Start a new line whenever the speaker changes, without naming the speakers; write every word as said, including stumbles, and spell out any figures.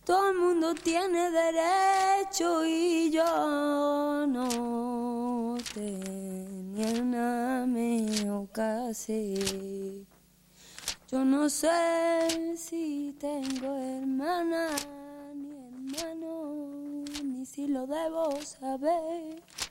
Todo el mundo tiene derecho y yo no tenía nada mejor que hacer. Yo no sé si tengo hermana ni hermano, ni si lo debo saber.